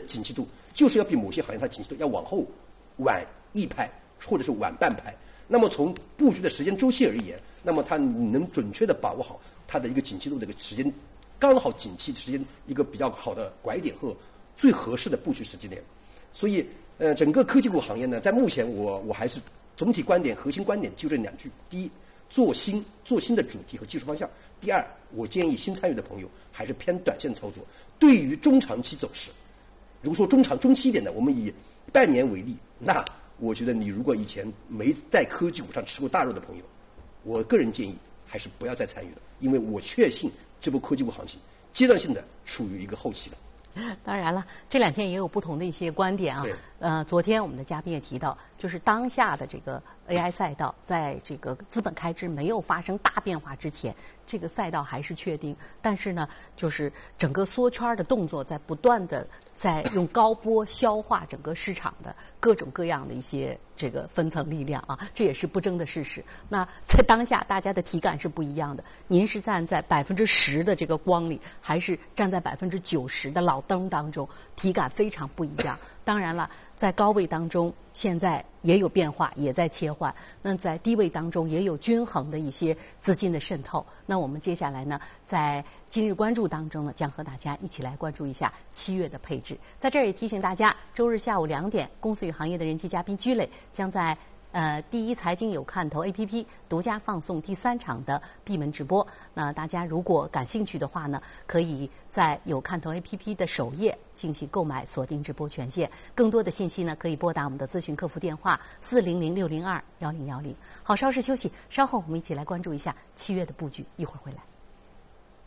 景气度就是要比某些行业它景气度要往后晚一拍，或者是晚半拍。那么从布局的时间周期而言，那么它能准确的把握好它的一个景气度的一个时间，刚好景气时间一个比较好的拐点和最合适的布局时间点。所以整个科技股行业呢，在目前我还是总体观点、核心观点就这两句：第一，做新的主题和技术方向；第二，我建议新参与的朋友还是偏短线操作。对于中长期走势，如果说中期一点的，我们以半年为例，那我觉得你如果以前没在科技股上吃过大肉的朋友，我个人建议还是不要再参与了，因为我确信这波科技股行情阶段性的处于一个后期了。 当然了，这两天也有不同的一些观点啊。昨天我们的嘉宾也提到，就是当下的这个 AI 赛道，在这个资本开支没有发生大变化之前，这个赛道还是确定。但是呢，就是整个缩圈的动作在不断的在用高波消化整个市场的各种各样的一些这个分层力量啊，这也是不争的事实。那在当下，大家的体感是不一样的。您是站在10%的这个光里，还是站在90%的老灯当中，体感非常不一样。当然了，在高位当中，现在也有变化，也在切换。那在低位当中，也有均衡的一些资金的渗透。那我们接下来呢，在今日关注当中呢，将和大家一起来关注一下7月的配置。在这儿也提醒大家，周日下午2点，公司与行业的人气嘉宾居磊将在第一财经有看头 APP 独家放送第3场的闭门直播。那大家如果感兴趣的话呢，可以在有看头 APP 的首页进行购买，锁定直播权限。更多的信息呢，可以拨打我们的咨询客服电话400-602-1010。好，稍事休息，稍后我们一起来关注一下7月的布局，一会儿回来。